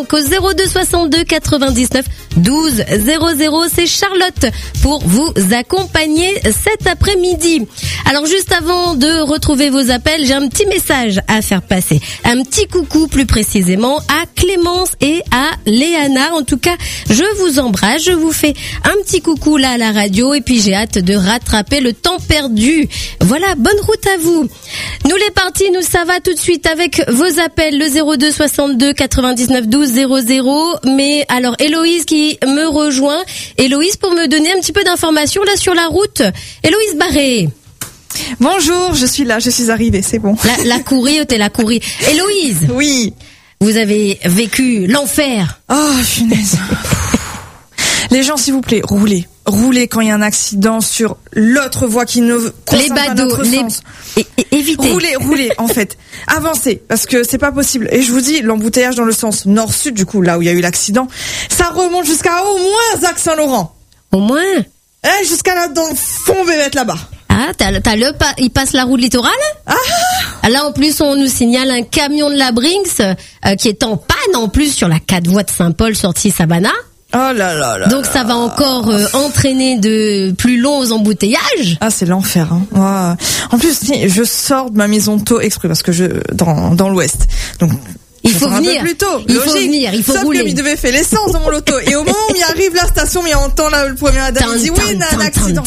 Donc au 02 62 99 12 00, c'est Charlotte pour vous accompagner cet après-midi. Alors juste avant de retrouver vos appels, j'ai un petit message à faire passer. Un petit coucou plus précisément à Clémence et à Léana. En tout cas, je vous embrasse, je vous fais un petit coucou là à la radio et puis j'ai hâte de rattraper le temps perdu. Voilà, bonne route à vous. Nous les partis, nous ça va tout de suite avec vos appels, le 02 62 99 12 00. Mais alors Héloïse qui me rejoint. Héloïse pour me donner un petit peu d'informations là sur la route. Héloïse Barré. Bonjour, je suis là, je suis arrivée, c'est bon. La courie, t'es la courie. Héloïse. Oui. Vous avez vécu l'enfer. Oh, punaise. Les gens, s'il vous plaît, roulez. Roulez quand il y a un accident sur l'autre voie qui ne concerne pas notre sens. Évitez. Roulez, en fait. Avancez, parce que c'est pas possible. Et je vous dis, l'embouteillage dans le sens nord-sud, du coup, là où il y a eu l'accident, ça remonte jusqu'à au moins Zac-Saint-Laurent. Au moins? Jusqu'à là, dans le fond, bébête, là-bas. Ah, il passe la route littorale? Ah! Là, en plus, on nous signale un camion de la Brinks, qui est en panne, en plus, sur la 4 voies de Saint-Paul, sortie Savannah. Oh là là là. Donc ça va encore entraîner de plus longs embouteillages. Ah, c'est l'enfer. Hein. Ouais. En plus, je sors de ma maison de taux exprès parce que dans l'ouest. Donc il faut venir. Un peu plus tôt. Il faut venir. Il faut Sauf rouler. Sauf que il devait faire l'essence dans mon loto. Et au moment où il arrive la station, il entend là le premier adam. Il dit oui, il y a un accident.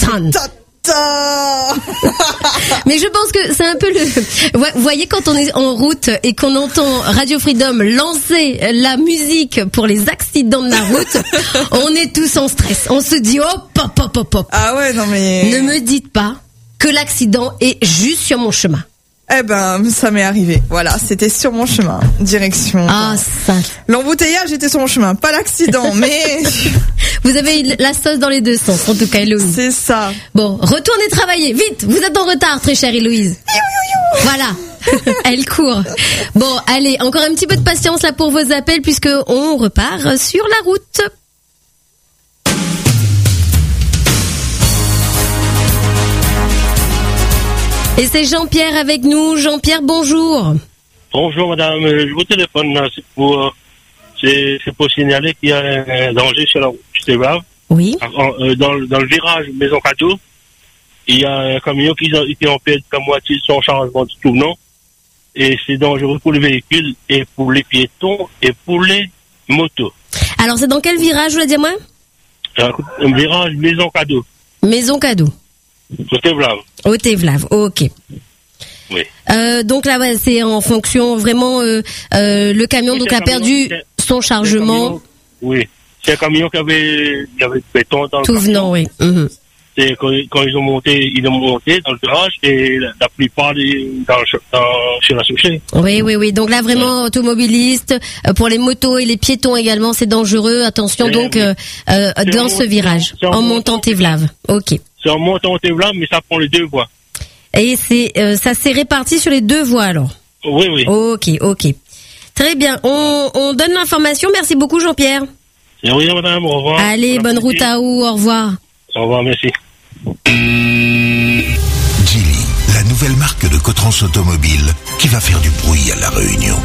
Mais je pense que c'est un peu vous voyez quand on est en route et qu'on entend Radio Freedom lancer la musique pour les accidents de la route, on est tous en stress. On se dit hop. Ah ouais, non mais ne me dites pas que l'accident est juste sur mon chemin. Eh ben, ça m'est arrivé. Voilà, c'était sur mon chemin. Direction. Ah, ça. L'embouteillage était sur mon chemin, pas l'accident, mais... Vous avez la sauce dans les deux sens, en tout cas, Héloïse. C'est ça. Bon, retournez travailler, vite. Vous êtes en retard, très chère Héloïse. Voilà. Elle court. Bon, allez, encore un petit peu de patience là pour vos appels, puisque on repart sur la route. Et c'est Jean-Pierre avec nous. Jean-Pierre, bonjour. Bonjour madame, je vous téléphone là, c'est pour signaler qu'il y a un danger sur la route du Tévlave. Oui. Dans le virage Maison Cadeau, il y a un camion qui en perd la moitié de son chargement du tournant. Et c'est dangereux pour les véhicules et pour les piétons et pour les motos. Alors c'est dans quel virage, vous l'avez dit à moi? Un virage Maison Cadeau. Maison Cadeau. Au Tévlave. Au Tévlave, ok. Oui. Donc là, ouais, c'est en fonction vraiment le camion donc a perdu son chargement. Oui, c'est un camion qui avait du béton dans le tout venant, oui. Mm-hmm. Et quand ils ont monté dans le virage et la plupart sur la souchée. Oui. Donc là, vraiment, automobiliste, pour les motos et les piétons également, c'est dangereux. Attention dans ce virage, en montant Tévlave. Ok. C'est en montant Tévlave, mais ça prend les deux voies. Et ça s'est réparti sur les deux voies alors. Oui. Ok. Très bien. On donne l'information. Merci beaucoup, Jean-Pierre. Oui, madame. Au revoir. Allez, bonne route à vous. Au revoir. Au revoir, merci. Geely, la nouvelle marque de Cotrans Automobile qui va faire du bruit à La Réunion.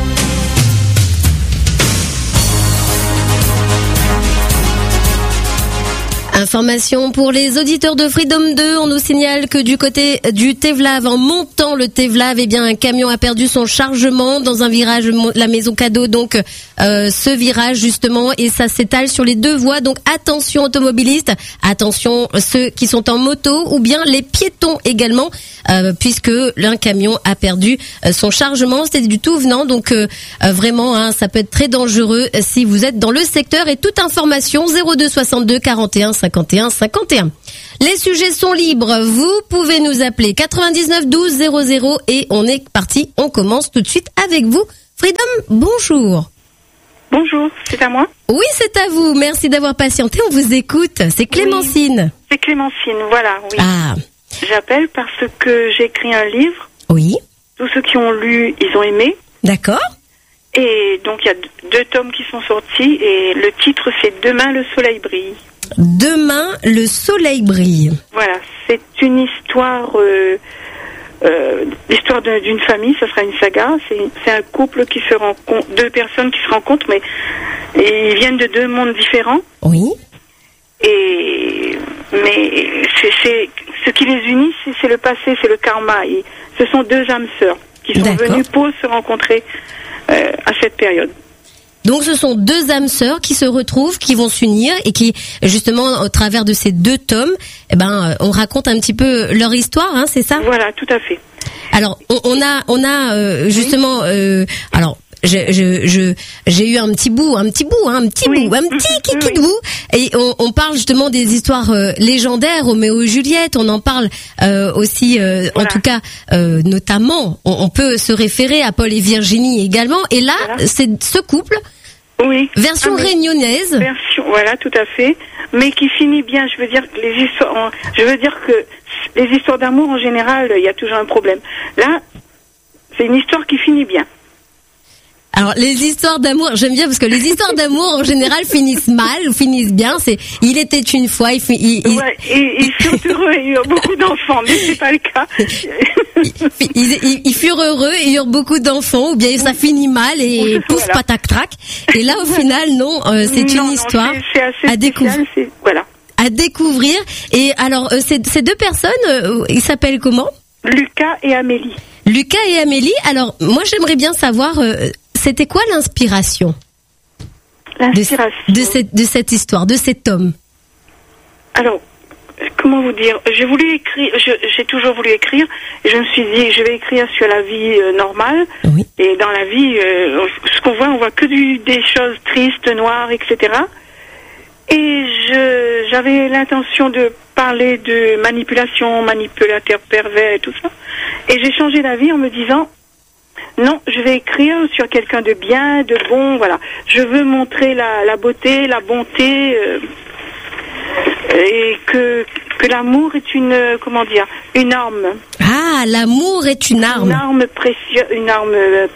Information pour les auditeurs de Freedom 2, on nous signale que du côté du Tévlave, en montant le Tévlave, eh bien un camion a perdu son chargement dans un virage la Maison Cadeau, donc ce virage justement, et ça s'étale sur les deux voies, donc attention automobilistes, attention ceux qui sont en moto ou bien les piétons également, puisque l'un camion a perdu son chargement, c'était du tout venant, donc vraiment ça peut être très dangereux si vous êtes dans le secteur. Et toute information 02 62 41 51 51. Les sujets sont libres, vous pouvez nous appeler 99 12 00 et on est parti, on commence tout de suite avec vous. Freedom, bonjour. Bonjour, c'est à moi? Oui, c'est à vous, merci d'avoir patienté, on vous écoute, c'est Clémentine. Oui, c'est Clémentine, voilà, oui. Ah. J'appelle parce que j'ai écrit un livre. Oui. Tous ceux qui ont lu, ils ont aimé. D'accord. Et donc il y a 2 tomes qui sont sortis et le titre c'est Demain le soleil brille. Demain le soleil brille. Voilà, c'est une histoire l'histoire d'une famille, ça sera une saga. C'est un couple qui se rencontre, 2 personnes qui se rencontrent, mais ils viennent de 2 mondes différents. Oui. Mais c'est ce qui les unit, c'est le passé, c'est le karma. Ce sont 2 âmes sœurs qui sont venues pour se rencontrer à cette période. Donc ce sont 2 âmes sœurs qui se retrouvent, qui vont s'unir et qui, justement, au travers de ces 2 tomes, on raconte un petit peu leur histoire, hein, c'est ça ? Voilà, tout à fait. Alors on a justement, alors. J'ai eu un petit kiki bout, et on parle justement des histoires légendaires, Roméo et Juliette, on en parle aussi, en tout cas, notamment, on peut se référer à Paul et Virginie également, et là, c'est ce couple, version réunionnaise. Voilà, tout à fait, mais qui finit bien. Je veux dire que les histoires d'amour, en général, il y a toujours un problème. Là, c'est une histoire qui finit bien. Alors les histoires d'amour, j'aime bien parce que les histoires d'amour en général finissent mal ou finissent bien. C'est il était une fois, ils furent heureux et eurent beaucoup d'enfants, mais c'est pas le cas. Ils furent heureux et eurent beaucoup d'enfants, ou bien ça finit mal et pouf patac trac. Et là au final non, c'est une histoire c'est assez à découvrir. À découvrir. Et alors ces 2 personnes, ils s'appellent comment ? Lucas et Amélie. Lucas et Amélie. Alors moi j'aimerais bien savoir. C'était quoi l'inspiration de cette histoire, de cet homme ? Alors, comment vous dire ? J'ai toujours voulu écrire. Et je me suis dit, je vais écrire sur la vie normale. Oui. Et dans la vie, ce qu'on voit, on voit que des choses tristes, noires, etc. Et j'avais l'intention de parler de manipulation, manipulateur pervers et tout ça. Et j'ai changé d'avis en me disant... Non, je vais écrire sur quelqu'un de bien, de bon, voilà. Je veux montrer la beauté, la bonté, et que l'amour est une arme. Ah, l'amour est une arme. Une arme précieuse, une arme,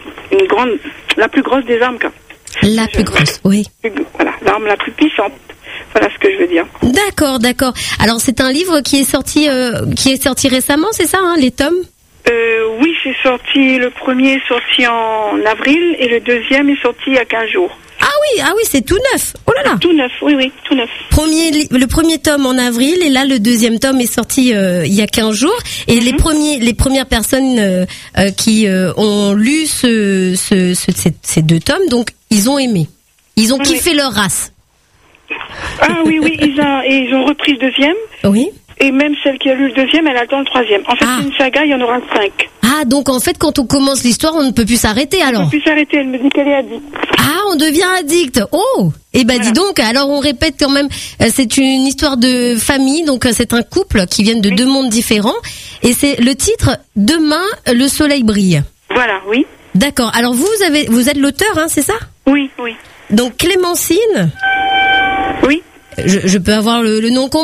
la plus grosse des armes, quoi. La plus grosse, oui. Voilà, l'arme la plus puissante. Voilà ce que je veux dire. D'accord. Alors c'est un livre qui est sorti récemment, c'est ça, hein, les tomes ? Oui, le premier est sorti en avril et le deuxième est sorti il y a 15 jours. Ah oui, c'est tout neuf. Oh là là. Tout neuf, oui, tout neuf. Le premier tome en avril et là le deuxième tome est sorti il y a 15 jours et les premières personnes qui ont lu ces 2 tomes, donc ils ont aimé. Ils ont kiffé leur race. Ah oui, ils ont repris le deuxième. Oui. Et même celle qui a lu le deuxième, elle attend le troisième. En fait, c'est une saga, il y en aura 5. Ah, donc en fait, quand on commence l'histoire, on ne peut plus s'arrêter alors. On ne peut plus s'arrêter, elle me dit qu'elle est addict. Ah, on devient addict. Oh, dis donc, alors on répète quand même, c'est une histoire de famille, donc c'est un couple qui viennent de 2 mondes différents. Et c'est le titre, Demain, le soleil brille. Voilà, oui. D'accord, alors vous êtes l'auteur, hein, c'est ça ? Oui. Donc Clémentine ? Oui. Je peux avoir le nom complet ?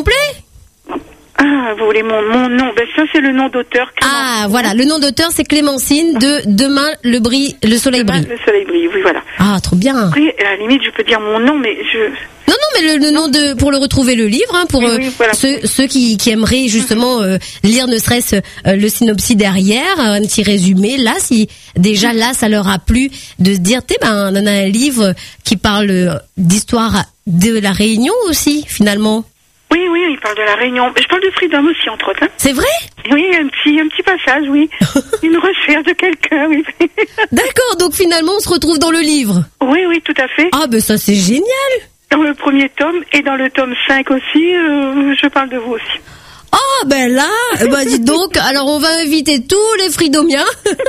Ah, vous voulez mon nom ? Ben ça c'est le nom d'auteur. Ah, voilà, le nom d'auteur c'est Clémentine de Demain le soleil brille. Le soleil brille, oui, voilà. Ah, trop bien. Après, à la limite, je peux dire mon nom, mais Non, mais le nom pour le retrouver le livre, hein, pour voilà. ceux qui aimeraient justement lire ne serait-ce le synopsis derrière, un petit résumé. Là, si déjà là ça leur a plu de se dire, on a un livre qui parle d'histoire de la Réunion aussi, finalement. Oui, il parle de la Réunion. Je parle de Freedom aussi, entre autres. Hein. C'est vrai ? Oui, un petit passage, oui. Une recherche de quelqu'un, oui. D'accord, donc finalement, on se retrouve dans le livre. Oui, tout à fait. Ah, ben ça, c'est génial. Dans le premier tome et dans le tome 5 aussi, je parle de vous aussi. Oh, ben là, dites donc, alors on va inviter tous les Freedomiens.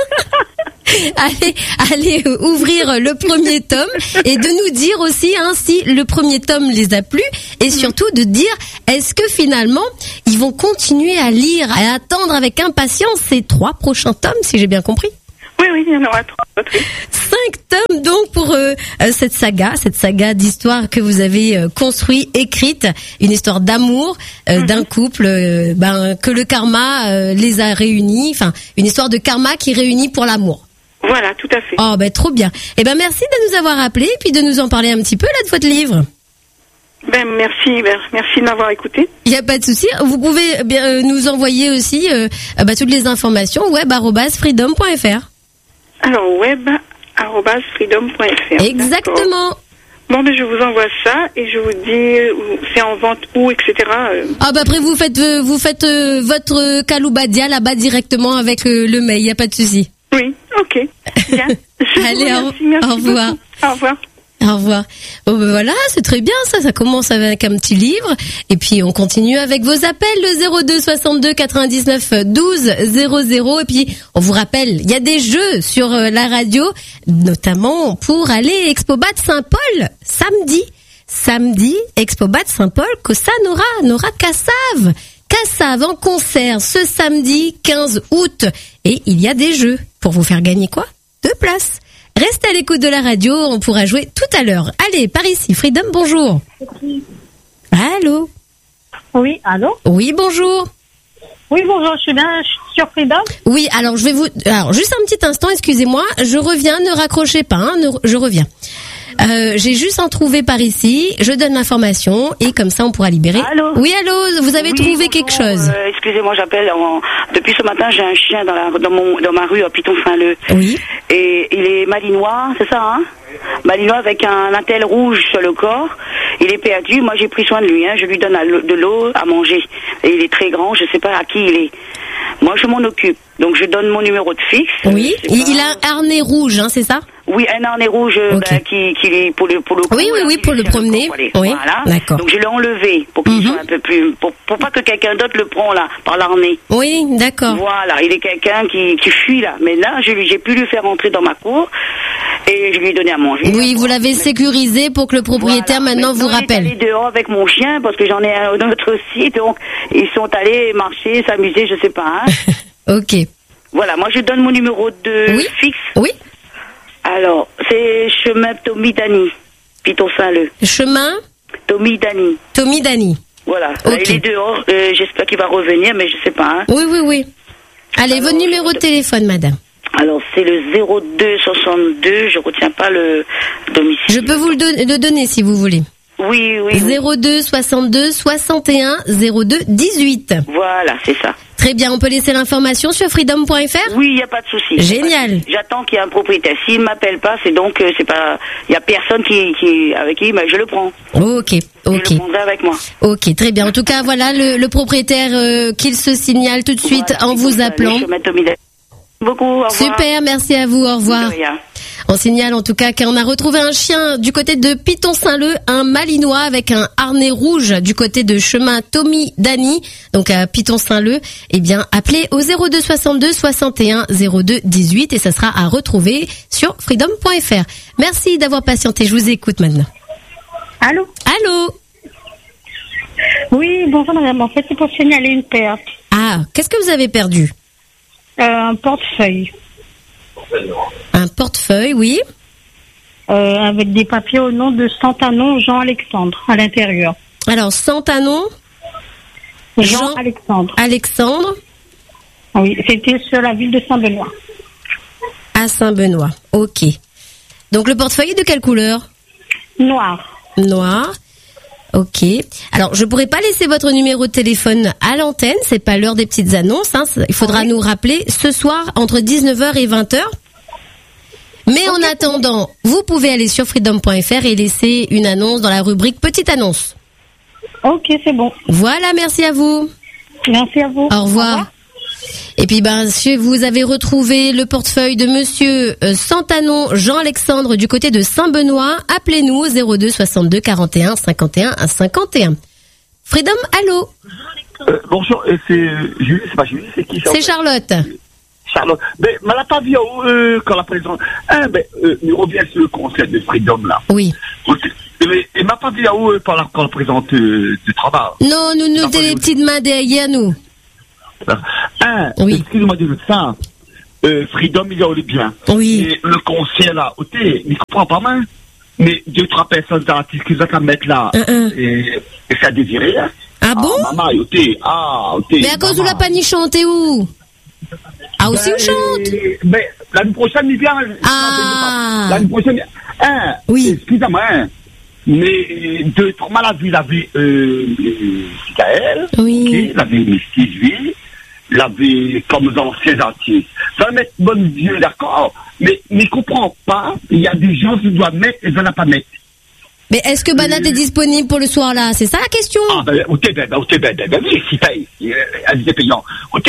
Allez ouvrir le premier tome et de nous dire aussi si le premier tome les a plu et surtout de dire est-ce que finalement ils vont continuer à lire, à attendre avec impatience ces 3 prochains tomes, si j'ai bien compris. Oui, il y en aura 3 autres. 5 tomes donc pour cette saga d'histoire que vous avez écrite, une histoire d'amour d'un couple que le karma les a réunis, enfin une histoire de karma qui réunit pour l'amour. Voilà, tout à fait. Oh, trop bien. Merci de nous avoir appelés et puis de nous en parler un petit peu là de votre livre. Ben merci de m'avoir écouté. Il n'y a pas de souci. Vous pouvez nous envoyer aussi toutes les informations web@freedom.fr. Alors web@freedom.fr. Exactement. D'accord. Bon, ben je vous envoie ça et je vous dis c'est en vente où, etc. Après vous faites votre Kaloubadia là-bas directement avec le mail. Il n'y a pas de souci. Oui, ok. Bien. Allez, merci au revoir. Beaucoup. Au revoir. Au revoir. Bon, ben voilà, c'est très bien ça. Ça commence avec un petit livre. Et puis, on continue avec vos appels, le 02 62 99 12 00. Et puis, on vous rappelle, il y a des jeux sur la radio, notamment pour aller Expobat Saint-Paul, samedi, Expobat Saint-Paul, Kossa Nora Kassav. Kassav en concert ce samedi 15 août. Et il y a des jeux pour vous faire gagner quoi? 2 places. Restez à l'écoute de la radio, on pourra jouer tout à l'heure. Allez, par ici, Freedom, bonjour. Allô? Oui, allô? Oui, bonjour. Oui, bonjour, je suis bien sur Freedom. Oui, alors juste un petit instant, excusez-moi, je reviens, ne raccrochez pas, je reviens. J'ai juste en trouvé par ici, je donne l'information et comme ça on pourra libérer. Allô? Oui, allô, vous avez trouvé quelque chose? Excusez-moi, j'appelle. Depuis ce matin, j'ai un chien dans ma rue à Piton-Saint-Leu. Oui. Et il est malinois, c'est ça, hein? Malinois avec un attel rouge sur le corps. Il est perdu. Moi, j'ai pris soin de lui. Je lui donne de l'eau à manger. Et il est très grand. Je sais pas à qui il est. Moi, je m'en occupe. Donc, je donne mon numéro de fixe. Oui. Il a un harnais rouge, c'est ça? Oui, un harnais rouge qui est pour le cou, Oui, pour le promener. Oui, voilà. D'accord. Donc je l'ai enlevé pour qu'il soit un peu plus, pour pas que quelqu'un d'autre le prend là par l'arnais. Oui, d'accord. Voilà, il est quelqu'un qui fuit là. Mais là, j'ai pu lui faire entrer dans ma cour et je lui ai donné à manger. Oui, vous l'avez sécurisé pour que le propriétaire maintenant vous rappelle. Il est allé dehors avec mon chien parce que j'en ai un autre aussi, donc ils sont allés marcher, s'amuser, je sais pas. Ok. Voilà, moi je donne mon numéro de fixe. Oui. Alors, c'est chemin Tommy Dani, Piton-Saint-Leu. Chemin Tommy Dani. Voilà, là, il est dehors, j'espère qu'il va revenir, mais je sais pas. Oui. Allez, votre numéro de téléphone, madame. Alors, c'est le 02 62, je retiens pas le domicile. Je peux vous le donner si vous voulez. Oui. 02 62 61 02 18. Voilà, c'est ça. Très bien, on peut laisser l'information sur freedom.fr? Oui, il n'y a pas de souci. Génial. J'attends qu'il y ait un propriétaire. S'il ne m'appelle pas, c'est donc, c'est pas, il n'y a personne avec qui, je le prends. Ok. Je le prendrai avec moi. Ok, très bien. En tout cas, voilà le propriétaire qu'il se signale tout de suite en vous appelant. Beaucoup, au revoir. Super, merci à vous, au revoir. On signale en tout cas qu'on a retrouvé un chien du côté de Piton-Saint-Leu, un malinois avec un harnais rouge du côté de chemin Tommy Dani, donc à Piton-Saint-Leu. Eh bien, appelez au 02 62 61 02 18 et ça sera à retrouver sur freedom.fr. Merci d'avoir patienté, je vous écoute maintenant. Allô? Oui, bonjour madame, en fait c'est pour signaler une perte. Ah, qu'est-ce que vous avez perdu? Un portefeuille. Un portefeuille, oui. Avec des papiers au nom de Santanon Jean-Alexandre à l'intérieur. Alors, Santanon Jean-Alexandre. Oui, c'était sur la ville de Saint-Benoît. À Saint-Benoît, ok. Donc, le portefeuille est de quelle couleur? Noir. Ok. Alors, je pourrais pas laisser votre numéro de téléphone à l'antenne. C'est pas l'heure des petites annonces. Il faudra nous rappeler ce soir entre 19h et 20h. Mais en attendant, vous pouvez aller sur freedom.fr et laisser une annonce dans la rubrique petite annonce. Ok, c'est bon. Voilà, merci à vous. Merci à vous. Au revoir. Et puis, si vous avez retrouvé le portefeuille de monsieur Santanon Jean-Alexandre du côté de Saint-Benoît, appelez-nous au 02 62 41 51 51. Freedom, allô? Bonjour, c'est Julie, c'est pas Julie, c'est qui? C'est Charlotte. Mais la pas vu quand la présidente. Nous revient sur le concept de Freedom là. Oui. Et m'a pas vu quand la présidente du travail. Non, nous mettons les petites mains derrière nous. Oui. Excusez-moi de dire ça. Freedom, il est bien. Oui. Et le conseil là, il comprend pas mal. Mais 2-3 personnes d'artistes qui vont mettre là. Et ça désirait. Ah bon? Maman, mais à cause de la paniche chanter où? Ah, aussi on chante? Mais l'année prochaine, il vient. Ah. L'année prochaine. Oui. Excusez-moi. Mais 2-3 mois, la vie, Gaël, Oui. okay, la vie Mystique, lui, la vie comme dans ses artistes. Ça va mettre bon Dieu, d'accord, mais ne comprends pas, il y a des gens qui doivent mettre et ne pas mettre. Mais est-ce que Banat est disponible pour le soir là? C'est ça la question? Ah, ben, oui, si paye, elle est payant.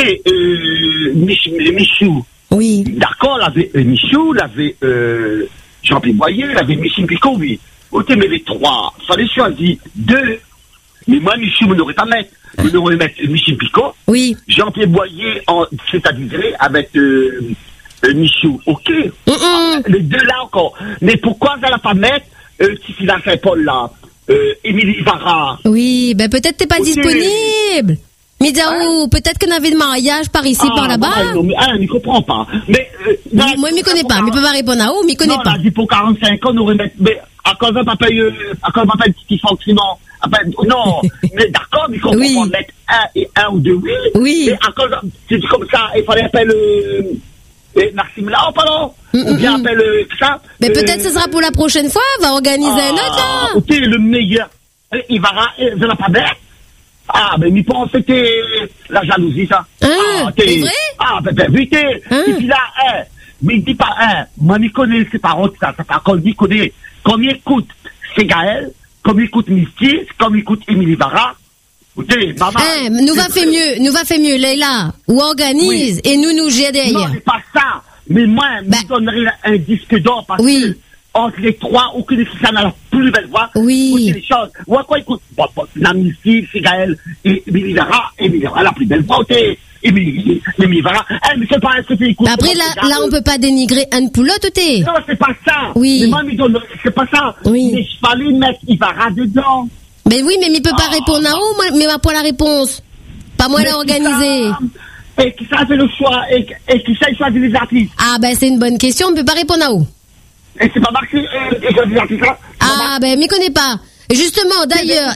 Michou. Oui. D'accord, l'avait Michou, l'avait Jean-Pierre Boyer, l'avait Michel Picot, oui. Mais les 3, fallait choisir 2. Mais moi, Michou, je n'aurais pas mettre. Je n'aurais mettre Michel Picot. Oui. Jean-Pierre Boyer, c'est-à-dire avec Michou. Ok. Les 2 là encore. Mais pourquoi ça ne pas mettre qui l'a fait Paul là? Émilie Vara. Oui, ben peut-être t'es pas disponible. Midiaou, peut-être qu'on avait de mariage par ici, par là-bas. Non, mais ne comprend pas. Mais moi, je ne connais pas. Je ne peux pas répondre à où, je ne connais pas. Non, on a dit pour 45 ans, on aurait mettre. Mais à cause d'un papier, petit fonctionnement. Non, mais d'accord, mais qu'on peut mettre 1 ou 2, oui. Oui. Mais à cause, c'est comme ça, il fallait appeler Maxime là, pardon. Ou bien appeler ça. Mais peut-être ce sera pour la prochaine fois, on va organiser un autre, là. Ok, le meilleur. Il va pas mettre. Ah, mais il pense que c'était la jalousie, ça. C'est vrai? Vite. Et puis là, mais il dit pas moi, je connais ses paroles, ça par contre, il connaît combien coûte c'est Gaël, combien coûte Misty, combien coûte Émilie Vara. Maman. Nous va faire mieux, Leïla. Ou organise, et nous gère derrière. Non, c'est pas ça. Mais moi, je donnerai un disque d'or parce que entre les 3, aucune fille n'a la plus belle voix. Oui. Les choses. Ou à quoi écoute? La Mystique, c'est Gaël, et Émilie Vara, la plus belle voix, Émilie Vara. Mais c'est pas, est-ce que tu écoutes? Après, là, on peut pas dénigrer Anne Poulotte, Non, c'est pas ça. Oui. Mais moi, c'est pas ça. Oui. Mais je fallait mettre Ivara dedans. Mais oui, mais il peut pas répondre à où, mais va pas la réponse. Pas moi l'a organisé. Et qui ça fait le choix, et qui ça choisit les artistes? Ah, ben, c'est une bonne question, on peut pas répondre à où? Et c'est pas marqué, et choisit les artistes, là? Ah, ben, m'y connais pas. Justement, d'ailleurs,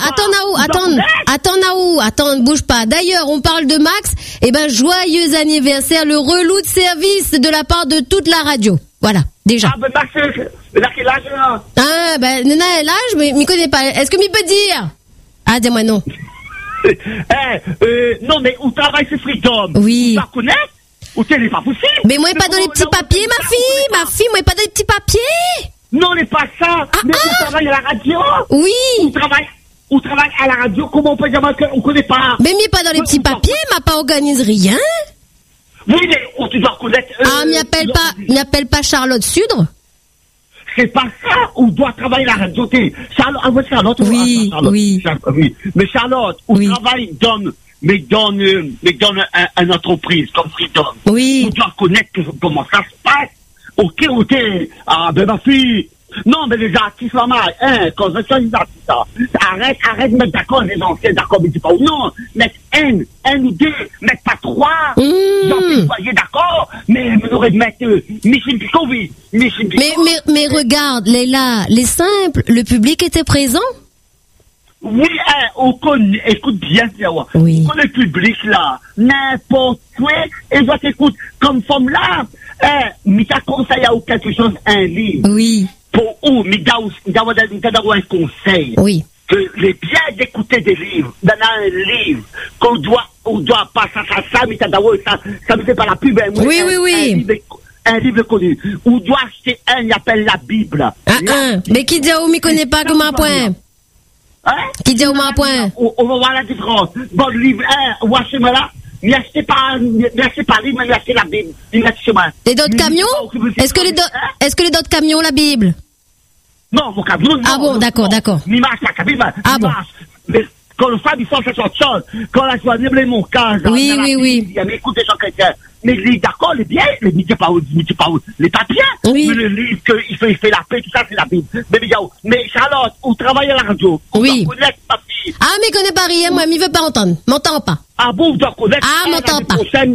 attends, ne bouge pas. D'ailleurs, on parle de Max, joyeux anniversaire, le relou de service de la part de toute la radio. Voilà, déjà. Ah, ben, Max, il a quel âge, là? Ah, ben, Nana, l'âge, mais m'y connais pas. Est-ce que m'y peut dire? Ah, dis-moi non. Non, mais où travaille ce Freedom? Oui. Tu la connais? Ou c'est pas possible? Mais moi, pas dans les petits papiers, ma fille, moi, pas dans les petits papiers. Non, mais pas ça. Mais on travaille à la radio. Oui. On travaille à la radio. Comment on peut dire qu'on connaît pas? Mais pas dans les petits papiers, m'a pas organise rien. Oui, mais tu dois connaître. m'y appelle pas Charlotte Sudre. C'est pas ça. On doit travailler à la radio. Charlotte. Oui. Mais Charlotte, on travaille donne une entreprise comme Freedom. Oui. On doit connaître comment ça se passe. Ok. Ah, ben ma fille. Non, mais les artistes, maman, quand je suis les artistes, arrête de mettre d'accord les anciens, d'accord, mais dis pas, non, mettre un ou 2, mettre pas 3. Vous voyez, d'accord, mais on aurait de mettre Michel Picot, oui. Mais regarde, Leïla, les simples, le public était présent? Oui, on connaît, écoute bien, oui. On connaît le public, là, n'importe quoi, et doit t'écouter comme femme là, mais t'as conseillé ou quelque chose, un livre. Oui. Pour où, mais d'avoir un conseil. Oui. Que les bien d'écouter des livres, dans un livre, qu'on doit pas ça, mais ça me fait pas la pub. Oui. Un livre connu. On doit acheter il appelle la Bible. Mais qui dit où m'y connaît pas comme un point? Qui dit où un point? On va voir la différence. Bon, le livre, on va acheter là. Mais achetez pas livre, mais achetez la Bible. Les d'autres camions? Est-ce que les d'autres camions, la Bible? Non, mon camion, non. Ah bon, d'accord. Mais marche la Bible. Ah bon. Mais quand le femme, il faut faire autre chose. Quand la joie les mon cas. Oui. Il y a écoute des gens chrétiens. Mais les d'accord, les biens, les les papiers. Oui. Mais le livre il fait la paix, tout ça, c'est la Bible. Mais Charlotte, on travaille à la radio. Oui. On doit connaître ma fille. Ah, mais connais pas rien, moi, m'y veut pas entendre. M'entends pas. Ah bon, on doit connaître. Ah, m'entends pas.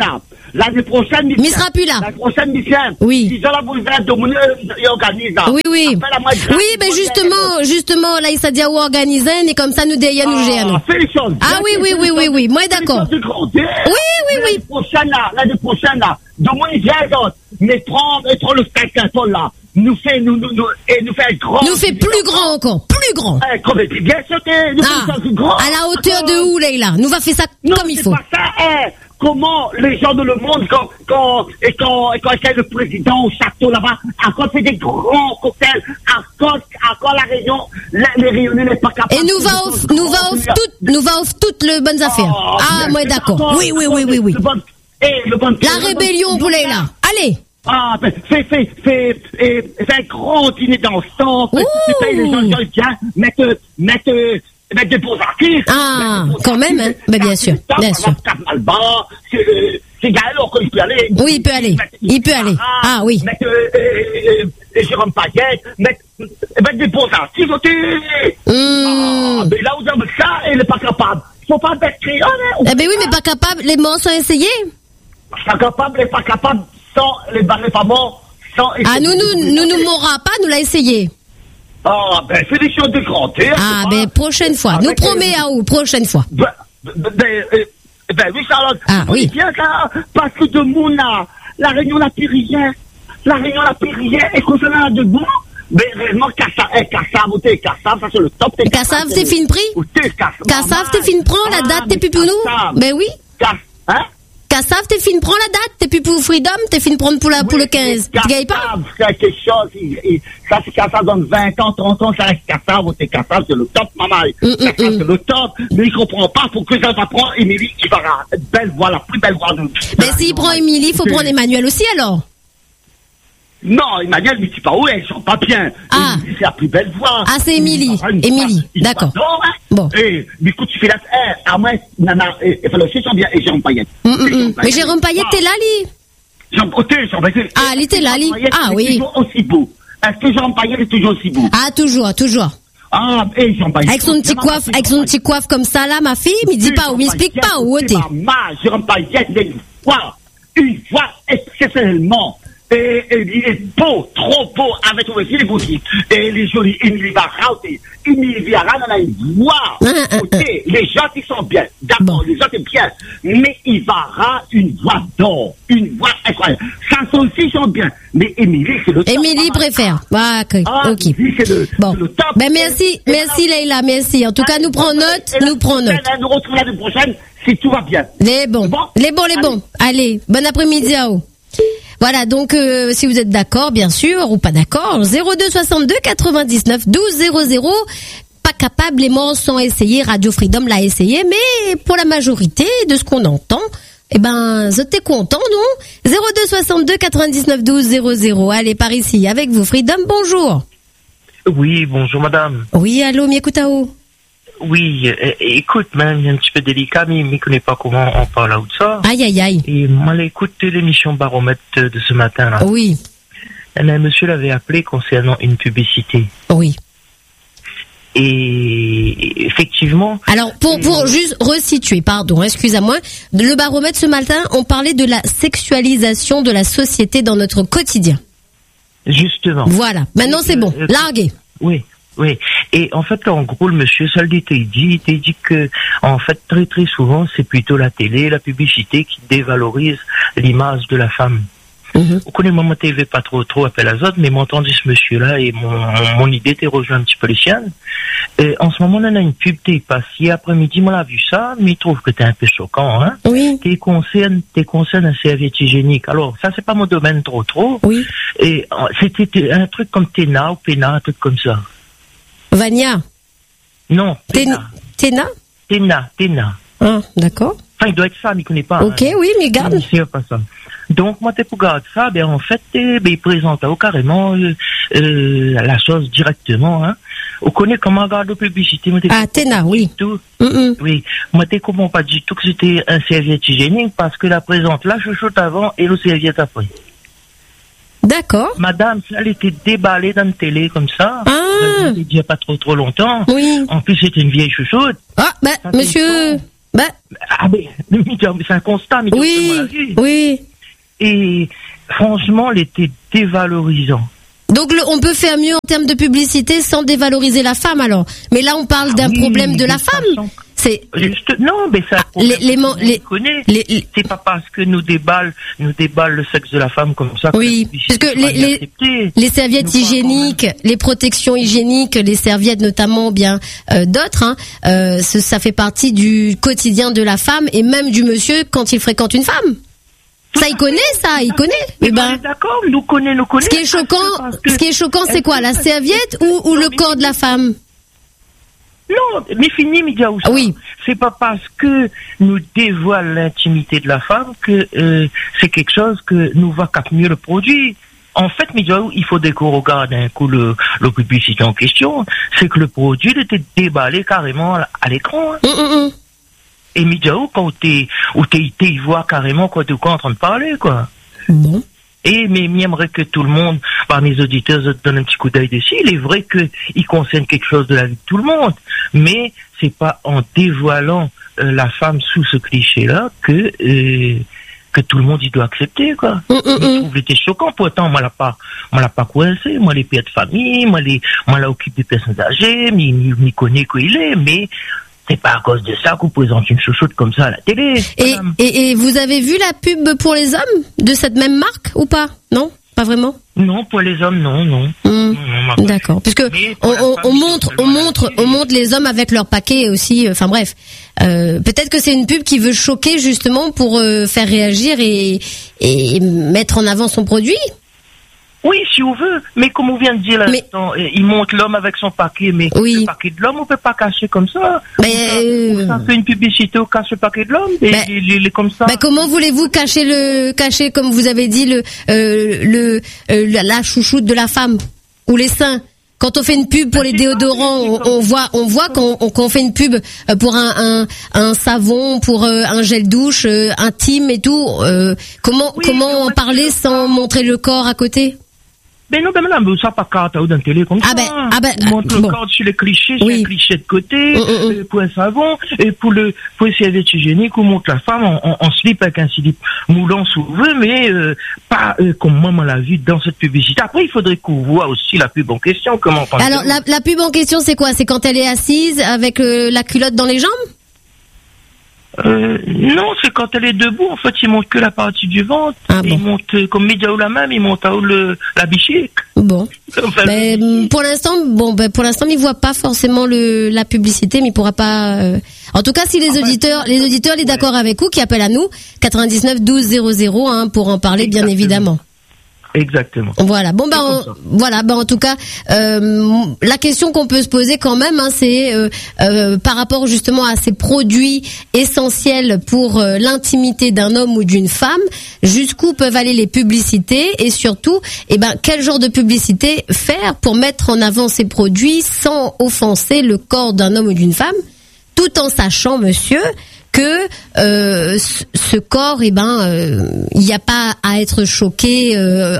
L'année prochaine, Mais il sera plus là. La prochaine mission. Oui. Ils ont la boulevard de mon ils organisent ça. Oui. Oui, ben justement, là, il s'est dit à organiser, et comme ça, nous déyons nous gérer. Fais les choses. Ah oui, moi d'accord. Oui. L'année prochaine, là, de mon idéal, mais prendre le spectateur, là, nous fait grand. Nous fait plus grand encore, plus grand. Bien sûr que nous faisons plus grand. À la hauteur de où, Leïla? Nous va faire ça comme il faut. Pas ça, comment les gens de le monde, quand est le président au château là-bas, encore fait des grands cocktails, encore la réunion, les réunions n'est pas capable. Et nous va off toutes les bonnes affaires. Moi d'accord. Oui. La rébellion, vous là. Allez. Fais un grand dîner dans le temps, fais les gens bien, mettre des beaux artistes. Quand même, hein. Bien sûr. C'est Gaël, il peut aller. Oui, il peut aller. Ah oui. Mettre Jérôme Payet, mettre des beaux artistes aussi. Mais là où on veut ça, il n'est pas capable. Faut pas être créole. Oui, mais pas capable. Les morts sont essayés. Pas capable, pas capable, sans les barrer pas morts, sans. Nous mourra pas, nous l'a essayé. C'est des choses de grandeur. Prochaine fois. Nous promet à où, prochaine fois. Oui, Charlotte. Oui. Bien ça, parce que de mon la réunion n'a plus rien. Et concernant la debout, mais réellement, Kassav, ça c'est le top. Kassav, t'es fin prix? Kassav, t'es fin prend la date, t'es plus pour nous? Ben oui. Kassav, t'es fin prend la date, t'es plus pour Freedom, t'es fin prendre pour le 15. Tu gagnes pas? C'est quelque chose, ça c'est Kassav dans 20 ans, 30 ans, ça reste Kassav, c'est le top, maman. Kassav, c'est le top, mais il comprend pas, faut que ça va prendre Émilie, qui va belle voix, la plus belle voix de nous. Mais s'il prend Émilie, il faut prendre Emmanuel aussi alors? Non, Emmanuel, mais tu pas où elle chante pas bien. C'est la plus belle voix. C'est Émilie. D'accord. Bon. Mais écoute, tu fais à moi, Nana, il faut aussi chanter bien, et Jérôme Payet. Mais Jérôme Payet, t'es là, lui? Jérôme Payet. Lui, t'es là, lui? Oui. Toujours aussi beau. Est-ce que Jérôme Payet est toujours aussi beau? Toujours. Et Jérôme Payet. Avec son petit coiffe comme ça, là, ma fille, me dit pas où, m'explique pas où t'es. Jérôme Payet, il a une voix exceptionnellement. Et il est beau, trop beau, avec aussi les boutiques. Et les jolis, Émilie Vara, on a une voix. Les gens qui sont bien. D'accord, les gens qui sont bien. Mais Ivara, une voix d'or. Une voix incroyable. Sanson aussi sont bien. Mais Émilie, c'est le top. Émilie préfère. Ok. C'est le top. Merci Leïla, merci. En tout cas, nous prenons note. Nous retrouvons l'année prochaine si tout va bien. Les bons. Allez, bon après-midi à vous. Voilà, donc si vous êtes d'accord, bien sûr, ou pas d'accord, 02 62 99 12 00. Pas capable, les morts sont essayés, Radio Freedom l'a essayé, mais pour la majorité de ce qu'on entend, j'étais content, non? 02 62 99 12 00. Allez, par ici, avec vous, Freedom, bonjour. Oui, bonjour madame. Oui, allô, m'écoute à où? Oui, écoute, même un petit peu délicat, mais il ne connaît pas comment on parle là ou de ça. Aïe. Et moi, j'ai écouté l'émission Baromètre de ce matin-là. Oui. Et un monsieur l'avait appelé concernant une publicité. Oui. Et effectivement... Alors, pour juste resituer, pardon, excusez-moi, le Baromètre ce matin, on parlait de la sexualisation de la société dans notre quotidien. Justement. Voilà, maintenant c'est bon, larguez. Oui. Et en fait, en gros, le monsieur Soldi t'a dit que, en fait, très très souvent, c'est plutôt la télé, la publicité qui dévalorise l'image de la femme. On connaît Maman TV pas trop appel à Zod, mais m'entendait ce monsieur-là et mon idée t'est rejoint un petit peu les siennes. En ce moment, on a une pub t'es passée après-midi, moi l'a vu ça, mais il trouve que t'es un peu choquant, hein. Oui. T'es concerne un serviette hygiénique. Alors, ça, c'est pas mon domaine trop. Oui. Et c'était un truc comme Téna ou Péna, un truc comme ça. Vania. Non. Téna. Ah, d'accord. Enfin, il doit être ça, mais il connaît pas. Ok, oui, mais garde. C'est pas ça. Donc, moi, t'es pour garder ça, en fait, il présente carrément la chose directement, hein. On connaît comment regarder la publicité. Téna, oui. Tout. Oui. Moi, t'es comprends pas du tout que c'était un serviette hygiénique parce que la présente la chouchoute avant et le serviette après. D'accord. Madame, elle était déballée dans la télé comme ça. Il n'y a pas trop longtemps. Oui. En plus, c'était une vieille chouchoute. Monsieur, C'est un constat, mais oui. Et franchement, il était dévalorisant. Donc on peut faire mieux en termes de publicité sans dévaloriser la femme alors. Mais là on parle d'un problème de la femme. C'est non, mais ça. C'est pas parce que nous déballe le sexe de la femme comme ça. Oui, parce que les serviettes hygiéniques, les protections hygiéniques, les serviettes notamment, bien d'autres, ça fait partie du quotidien de la femme et même du monsieur quand il fréquente une femme. Ça, il connaît. Mais d'accord, nous connaît. Ce qui est choquant, c'est quoi, la serviette ou le corps de la femme? Non, mais fini, Midiaou. Oui. C'est pas parce que nous dévoile l'intimité de la femme que c'est quelque chose que nous va capter mieux le produit. En fait, Midiaou, il faut qu'on regarde un coup le publicité en question, c'est que le produit était déballé carrément à l'écran. Et Midiaou, quand t'es voit carrément quand t'es en train de parler, quoi. Bon. Mais j'aimerais que tout le monde, parmi les auditeurs, se donne un petit coup d'œil dessus. Il est vrai qu'il concerne quelque chose de la vie de tout le monde. Mais c'est pas en dévoilant la femme sous ce cliché-là que tout le monde il doit accepter, quoi. Je trouve que c'était choquant. Pourtant, moi l'a pas coincé. Moi, les pères de famille, moi l'a occupe des personnes âgées, m'y connaît quoi il est, mais c'est pas à cause de ça qu'on présente une chouchoute comme ça à la télé. Et vous avez vu la pub pour les hommes de cette même marque ou pas? Non, pas vraiment. Non, pour les hommes, non. D'accord. Puisque on montre les hommes avec leur paquet aussi. Enfin bref, peut-être que c'est une pub qui veut choquer justement pour faire réagir et mettre en avant son produit. Oui, si on veut, mais comme on vient de dire l'instant, il montre l'homme avec son paquet, mais le paquet de l'homme, on peut pas cacher comme ça. Ça fait une publicité, on cache le paquet de l'homme, il est comme ça. Comment voulez-vous cacher, comme vous avez dit, la chouchoute de la femme ou les seins? Quand on fait une pub pour les déodorants, on voit qu'on fait une pub pour un savon, pour un gel douche intime et tout. Comment en parler sans montrer le corps à côté? Mais non, mais ça pas carte ou d'un télé comme ça. On montre le corps sur les clichés, sur les clichés de côté, pour un savon, et pour les serviettes hygiéniques, on montre la femme en slip avec un slip moulant sous veut, mais pas comme moi on l'a vu dans cette publicité. Après, il faudrait qu'on voit aussi la pub en question. Comment on Alors, la pub en question, c'est quoi? C'est quand elle est assise avec la culotte dans les jambes? Non, c'est quand elle est debout, en fait, il monte que la partie du ventre. Il monte, comme Midiaou la même, il monte à haut la bichique. Bon. Pour l'instant, il voit pas forcément la publicité, mais il pourra pas, en tout cas, si les auditeurs, sont d'accord avec vous, qui appellent à nous, 99 12 00, pour en parler, bien évidemment. Exactement. Voilà. Bon, en tout cas, la question qu'on peut se poser quand même, c'est par rapport justement à ces produits essentiels pour l'intimité d'un homme ou d'une femme, jusqu'où peuvent aller les publicités et surtout, quel genre de publicité faire pour mettre en avant ces produits sans offenser le corps d'un homme ou d'une femme, tout en sachant, monsieur, que ce corps, il n'y a pas à être choqué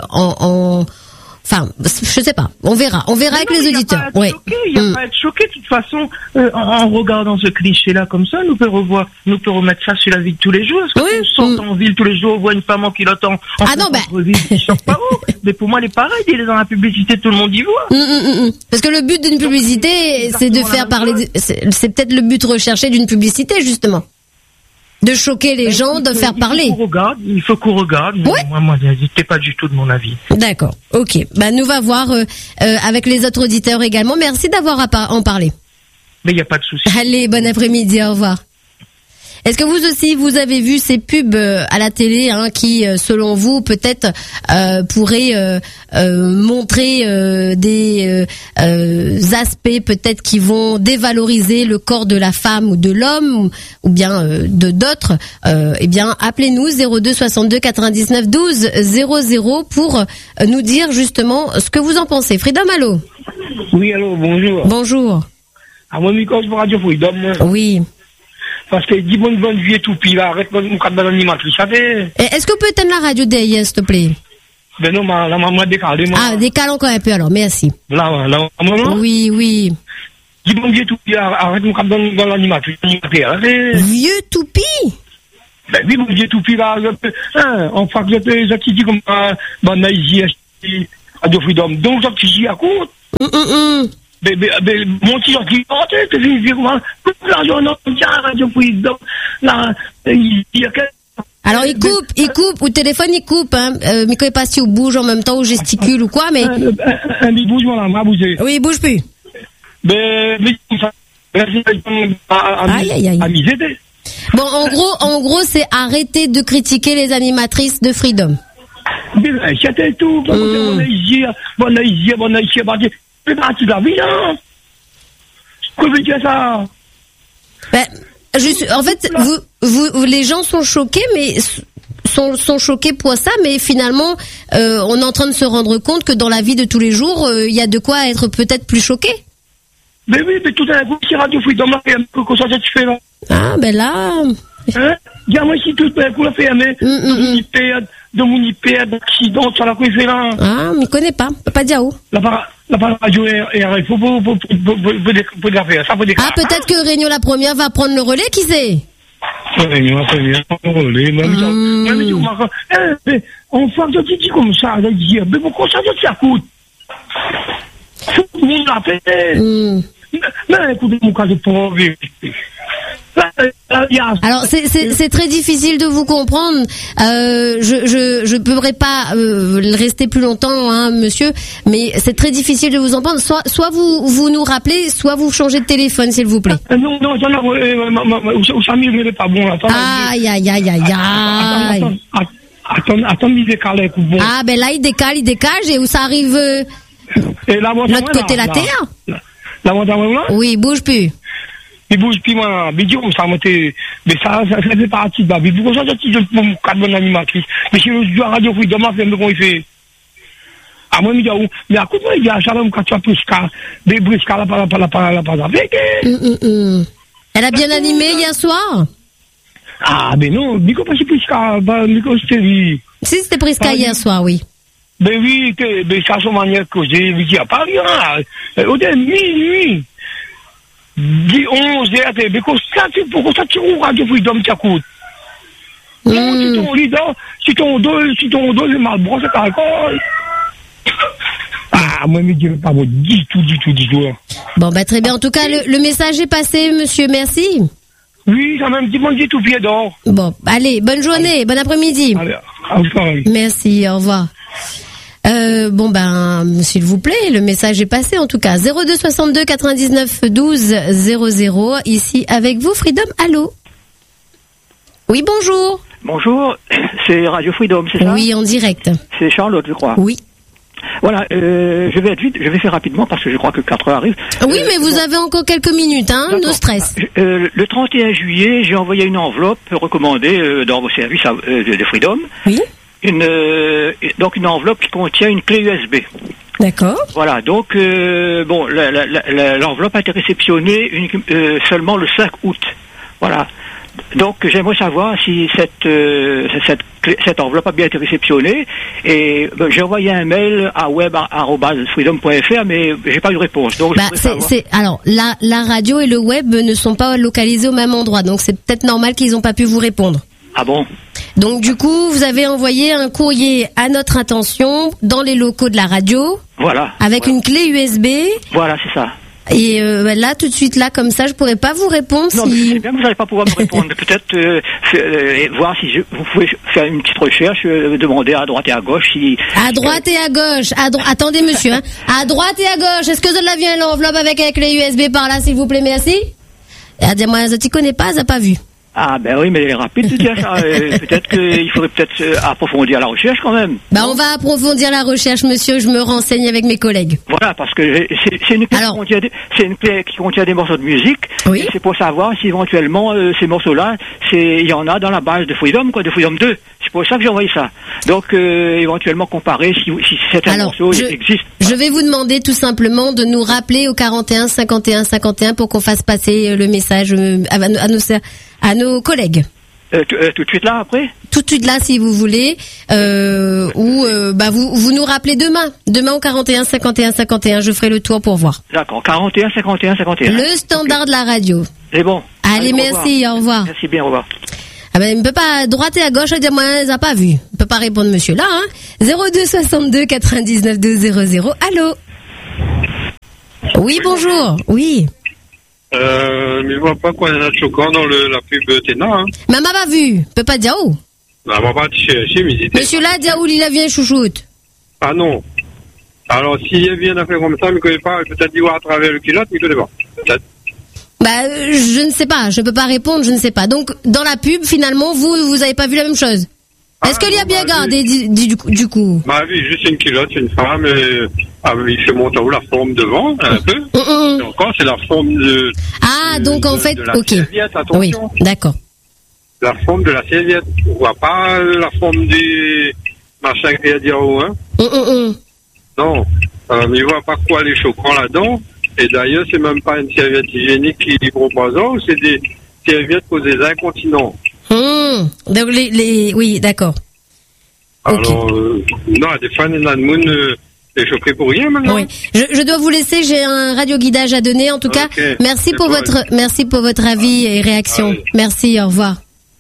enfin, je sais pas. On verra avec les auditeurs. Il n'y a pas à être choqué. De toute façon, en regardant ce cliché-là comme ça, nous peut remettre ça sur la vie de tous les jours. Parce que nous sortons en ville tous les jours, on voit une femme en culotte en centre-ville qui sort pas où. Mais pour moi, elle est pareille. Elle est dans la publicité, tout le monde y voit. Parce que le but d'une publicité, c'est de faire parler. C'est peut-être le but recherché d'une publicité, justement. De choquer les gens, de faire parler. Il faut qu'on regarde. Moi, n'hésitez pas du tout de mon avis. D'accord. Ok. Nous va voir avec les autres auditeurs également. Merci d'avoir en parlé. Mais il n'y a pas de souci. Allez, bon après-midi. Au revoir. Est-ce que vous aussi, vous avez vu ces pubs à la télé qui, selon vous, peut-être pourraient montrer des aspects peut-être qui vont dévaloriser le corps de la femme ou de l'homme ou bien de d'autres? Appelez-nous 02 62 99 12 00 pour nous dire justement ce que vous en pensez. Freedom, allô? Oui, allô, bonjour. Bonjour. À moi, micro pour Radio Freedom. Oui. Parce que 10 bonnes vieux tout pis là, arrête mon cadre d'animatrice, savez. Est-ce que vous pouvez éteindre la radio derrière, s'il te plaît? Ben non, la maman décale. Décale encore un peu alors, merci. La maman? Oui. dis bon vieux toupie, arrête mon cap dans l'animatrice. Vieux toupie? Ben oui, mon vieux toupie, là, en fait, je te dis comme ça, ben, Radio Freedom. Donc, je te dis à côté. Mon petit sorti, tu fais dire comment, l'argent, non, tiens, Radio Freedom, là, il y a alors, il coupe, ou téléphone, il coupe, hein. Mais quand il passe, il bouge en même temps, ou gesticule, ou quoi, mais. Il bouge, voilà, m'a bougé. Oui, il bouge plus. Mais, ça, à m'aider. Bon, en gros, c'est arrêter de critiquer les animatrices de Freedom. Mais, c'était tout, bon, c'est parti de la vie, hein. Comment tu fais ça? Ben, en fait, vous, les gens sont choqués, mais sont choqués pour ça, mais finalement, on est en train de se rendre compte que dans la vie de tous les jours, il y a de quoi être peut-être plus choqué. Mais oui, mais tout à coup, si Radio Freedom l'a fait, que ça tu fais là? Ah, ben là. Hein? Dis-moi si tout à coup l'a fait, mais de mon hyper d'accident, ça l'a fait là. Ah, mais il connaît pas, pas dire où. La radio RF, faut la faire, ça faut des. Ah, peut-être que Réunion la première va prendre le relais, qui sait? Réunion la première, le relais, mais enfin, je te dis comme ça, je dis, mais pourquoi ça coûte? Tout le monde l'a fait. Mais écoutez, mon cas de pauvre. Alors c'est très difficile de vous comprendre. Je pourrais pas rester plus longtemps, hein, monsieur, mais c'est très difficile de vous entendre. Soit vous nous rappelez, soit vous changez de téléphone, s'il vous plaît. Non, Samir n'est pas bon. Aïe. Attends, il décale. Ah ben là il décale et où ça arrive l'autre côté de la terre. Oui, il bouge plus. Il bouge plus, moi. Mais dis comme ça, mais ça fait partie de la vie. Pourquoi ça, je pour mon cadre de animatrice? Mais si je dois Radio Freedom, je fais comment il fait? Ah, moi, mais à côté, il y a Shalom quand tu as Prisca, des Prisca, la pas avec. Elle a bien animé hier soir? Ah, mais non, Nico, pas si Prisca, Nico, c'était lui. Si, c'était Prisca hier soir, oui. Ben oui, mais ça, son manière que j'ai dit à Paris, au début, minuit. 10, 11, mais pourquoi ça tu roules Radio Freedom, tu coûte? Si ton dos est mal brossé, t'as encore. Ah, moi, je ne dirais pas, moi, dis tout. Bon, bah, très bien. En tout cas, le message est passé, monsieur. Merci. Oui, ça m'a dit tout pied d'or. Bon, allez, bonne journée, bon après-midi. Allez, à vous parler. Merci, au revoir. Bon ben, s'il vous plaît, le message est passé en tout cas. 02 62 99 12 00. Ici avec vous, Freedom. Allô. Oui, bonjour. Bonjour, c'est Radio Freedom, c'est ça? Oui, en direct. C'est Charlotte, je crois. Oui. Voilà, je vais être vite, je vais faire rapidement parce que je crois que 4 heures arrivent. Oui, mais vous avez encore quelques minutes, hein, no stress. Le 31 juillet, j'ai envoyé une enveloppe recommandée dans vos services de Freedom. Oui. Donc une enveloppe qui contient une clé USB. D'accord. Voilà, donc bon, l'enveloppe a été réceptionnée seulement le 5 août. Voilà. Donc j'aimerais savoir si cette enveloppe a bien été réceptionnée et j'ai envoyé un mail à web@freedom.fr mais j'ai pas eu de réponse. Donc alors la radio et le web ne sont pas localisés au même endroit, donc c'est peut-être normal qu'ils n'ont pas pu vous répondre. Ah bon? Donc du coup, vous avez envoyé un courrier à notre attention dans les locaux de la radio. Voilà. Avec une clé USB. Voilà, c'est ça. Et là, tout de suite, là, comme ça, je pourrais pas vous répondre. Non, mais c'est bien que vous n'allez pas pouvoir me répondre. Peut-être voir si vous pouvez faire une petite recherche, demander à droite et à gauche si... À droite et à gauche. Attendez, monsieur. Hein. À droite et à gauche. Est-ce que vous avez l'enveloppe avec la clé USB par là, s'il vous plaît, merci? Dis-moi, je ne connais pas, je n'ai pas vu. Ah ben oui, mais elle est rapide, tu dis ça. Peut-être qu'il faudrait approfondir la recherche quand même. Bah on va approfondir la recherche, monsieur. Je me renseigne avec mes collègues. Voilà, parce que c'est une clé qui contient des morceaux de musique. Oui. C'est pour savoir si éventuellement ces morceaux-là, il y en a dans la base de Freedom, de Freedom 2. C'est pour ça que j'ai envoyé ça. Donc éventuellement comparer si certains morceaux existent. Je vais vous demander tout simplement de nous rappeler au 41 51 51 pour qu'on fasse passer le message à nos collègues. Tout de suite là, après? Tout de suite là, si vous voulez, vous nous rappelez demain au 41 51 51, je ferai le tour pour voir. D'accord, 41 51 51. Le standard de la radio. C'est bon. Allez, merci, au revoir. Merci bien, au revoir. Ah ben, il ne peut pas droite et à gauche dire moi, elle n'a pas vu. Il ne peut pas répondre monsieur là, hein. 02 62 99 200. Allô? Oui, bonjour. Oui. Mais je vois pas quoi il y en a de choquant dans la pub Téna, hein. Mais elle m'a pas vu. Peut pas dire où. Bah, on va pas chez Misité. Monsieur là, dire où il a bien chouchoute. Ah non. Alors, si elle vient faire comme ça, mais connaît pas, peut-être dire à travers le culotte, mais connaît pas. Peut-être. Bah, je ne sais pas. Je peux pas répondre, je ne sais pas. Donc, dans la pub, finalement, vous avez pas vu la même chose. Est-ce qu'elle y a bien gardé, du coup? Bah oui, juste une culotte, une femme, il fait monter où la forme devant, un peu. Et encore, c'est la forme de... Ah, donc en fait, ok. Attention. Oui, d'accord. La forme de la serviette. On voit pas la forme du machin qu'il y a dire haut, hein. Non. Mais il voit pas quoi les choquants là-dedans. Et d'ailleurs, c'est même pas une serviette hygiénique qui propose, c'est des serviettes pour des incontinents. Donc oui, d'accord. Alors, non, des fans de Moon est choqué pour rien maintenant. Oui. Je dois vous laisser, j'ai un radio-guidage à donner. En tout cas, merci pour votre avis et réaction. Allez. Merci, au revoir.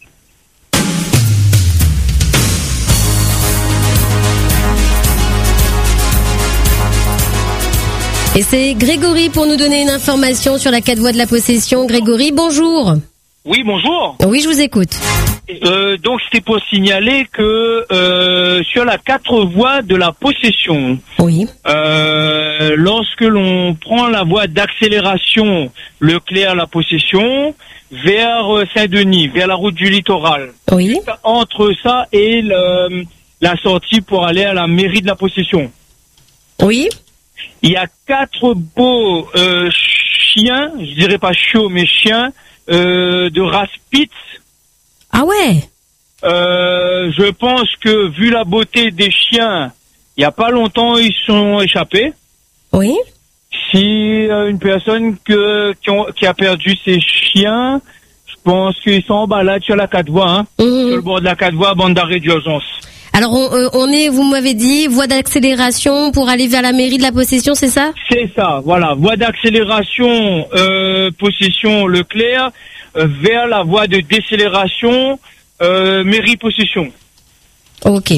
Et c'est Grégory pour nous donner une information sur la 4 voies de la possession. Grégory, bonjour. Oui, bonjour. Oui, je vous écoute. Donc, c'était pour signaler que sur la 4 voies de la possession, oui. Lorsque l'on prend la voie d'accélération Leclerc-La Possession vers Saint-Denis, vers la route du littoral, oui. Entre ça et la sortie pour aller à la mairie de La Possession. Oui. Il y a 4 beaux chiens, je dirais pas chiots, mais chiens, de race Spitz. Ah ouais. Je pense que vu la beauté des chiens, il y a pas longtemps ils sont échappés. Oui. Si une personne qui a perdu ses chiens, je pense qu'ils sont en balade sur la 4 voies, hein, sur le bord de la 4 voies, bande d'arrêt d'urgence. Alors on est, vous m'avez dit, voie d'accélération pour aller vers la mairie de La Possession, c'est ça? C'est ça, voilà, voie d'accélération Possession Leclerc vers la voie de décélération mairie Possession. Ok.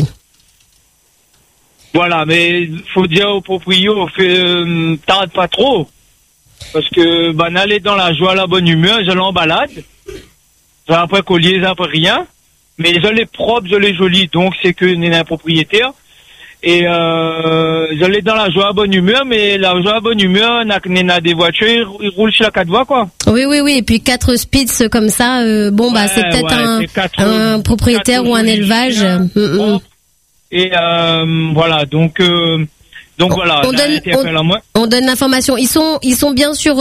Voilà, mais faut dire au proprio, tarde pas trop, parce que n'allez dans la joie, la bonne humeur, j'allais en balade, j'allais après collier, après rien. Mais je l'ai propre, je l'ai joli, donc c'est que n'est un propriétaire. Et je l'ai dans la joie à bonne humeur, mais la joie à bonne humeur, n'a des voitures, ils roulent sur la 4 voies, quoi. Oui, et puis 4 Spitz comme ça, c'est peut-être un propriétaire ou un élevage. Et voilà, donc voilà. On donne l'information. Ils sont bien sur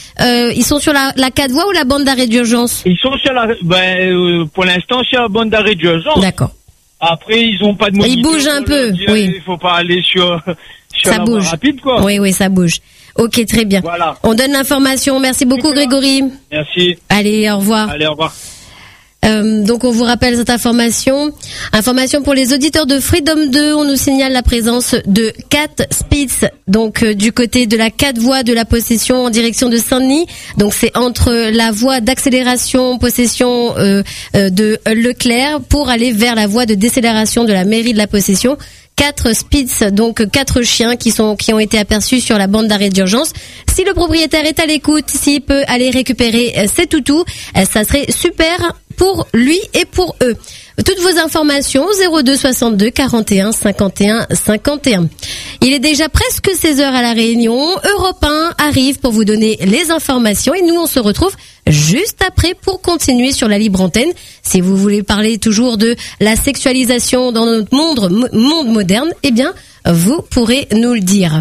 la 4 voies ou la bande d'arrêt d'urgence? Ils sont sur pour l'instant sur la bande d'arrêt d'urgence. D'accord. Après, ils ont pas de moniteur. Ils bougent un peu, oui. Il faut pas aller sur ça la bouge. voie rapide, quoi. Oui, ça bouge. Ok, très bien. Voilà. On donne l'information. Merci beaucoup, Grégory. Merci. Allez, au revoir. Allez, au revoir. Donc on vous rappelle cette information. Information pour les auditeurs de Freedom 2, on nous signale la présence de 4 Spitz, donc du côté de la 4 voies de La Possession en direction de Saint-Denis. Donc c'est entre la voie d'accélération Possession de Leclerc pour aller vers la voie de décélération de la mairie de La Possession. 4 Spitz, donc 4 chiens qui ont été aperçus sur la bande d'arrêt d'urgence. Si le propriétaire est à l'écoute, s'il peut aller récupérer ses toutous, ça serait super pour lui et pour eux. Toutes vos informations 02 62 41 51 51. Il est déjà presque 16h à La Réunion. Europe 1 arrive pour vous donner les informations et nous on se retrouve juste après pour continuer sur la libre antenne. Si vous voulez parler toujours de la sexualisation dans notre monde moderne, eh bien vous pourrez nous le dire.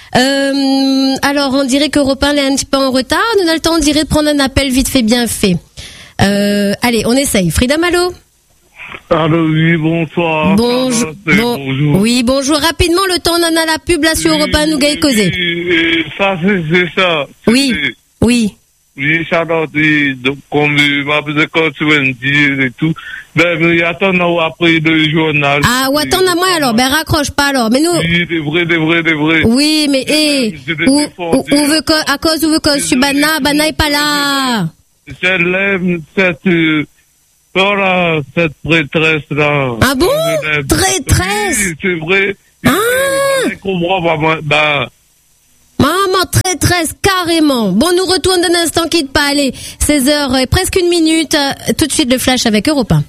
Alors on dirait qu'Europe 1 est un petit peu en retard. On a le temps, on dirait, de prendre un appel vite fait bien fait. Allez, on essaye. Freedom, allô? Allô, oui, bonsoir. Bonjour. Bonjour. Oui, bonjour. Rapidement, le temps, on en a la pub là sur Europe 1, nous gagne causer. Ça, c'est ça. Oui. Oui, Charlotte, oui, donc, comme ma petite conseil et tout. Ben, mais attends, après le journal. Ah, ou attends à moi alors, ben raccroche pas alors. Mais nous. Oui, des vrais. Oui, mais où veut que Subana, Bana est pas là. J'aime cette prêtresse-là. Ah bon? Traîtresse? Oui, c'est vrai. Ah! Je comprends pas, bah. Maman, traîtresse, carrément. Bon, nous retourne d'un instant, quitte pas, allez. 16h et presque une minute. Tout de suite, le flash avec Europe 1.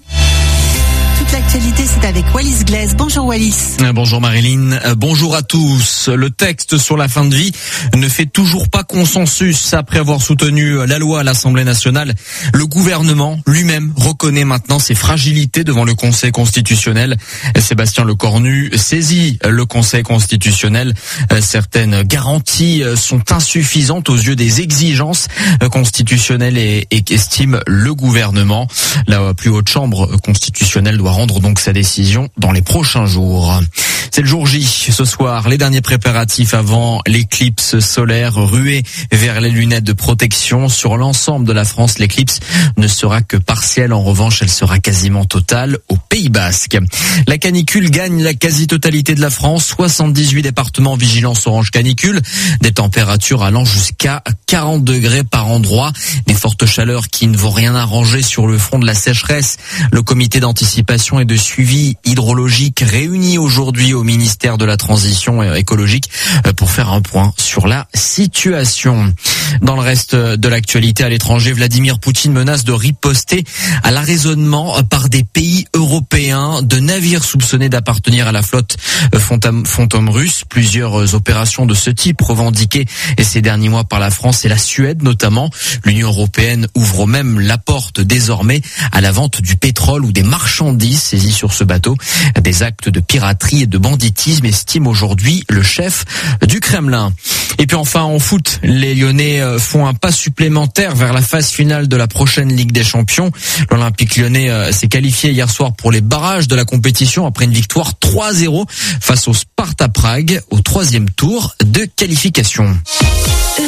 Toute l'actualité, c'est avec Wallis Glaise. Bonjour Wallis. Bonjour Marilyn. Bonjour à tous. Le texte sur la fin de vie ne fait toujours pas consensus après avoir soutenu la loi à l'Assemblée nationale. Le gouvernement lui-même reconnaît maintenant ses fragilités devant le Conseil constitutionnel. Sébastien Lecornu saisit le Conseil constitutionnel. Certaines garanties sont insuffisantes aux yeux des exigences constitutionnelles et estime le gouvernement. La plus haute chambre constitutionnelle doit rendre donc sa décision dans les prochains jours. C'est le jour J ce soir, les derniers préparatifs avant l'éclipse solaire, ruée vers les lunettes de protection. Sur l'ensemble de la France, l'éclipse ne sera que partielle. En revanche, elle sera quasiment totale au Pays Basque. La canicule gagne la quasi-totalité de la France. 78 départements en vigilance orange canicule. Des températures allant jusqu'à 40 degrés par endroit. Des fortes chaleurs qui ne vont rien arranger sur le front de la sécheresse. Le comité d'anticipation et de suivi hydrologique réuni aujourd'hui au ministère de la Transition écologique pour faire un point sur la situation. Dans le reste de l'actualité à l'étranger, Vladimir Poutine menace de riposter à l'arraisonnement par des pays européens de navires soupçonnés d'appartenir à la flotte fantôme russe. Plusieurs opérations de ce type revendiquées ces derniers mois par la France et la Suède notamment. L'Union européenne ouvre même la porte désormais à la vente du pétrole ou des marchandises saisies sur ce bateau. Des actes de piraterie et de banditisme, estime aujourd'hui le chef du Kremlin. Et puis enfin en foot, les Lyonnais font un pas supplémentaire vers la phase finale de la prochaine Ligue des Champions. L'Olympique Lyonnais s'est qualifié hier soir pour les barrages de la compétition après une victoire 3-0 face au Sparta Prague au 3e tour de qualification.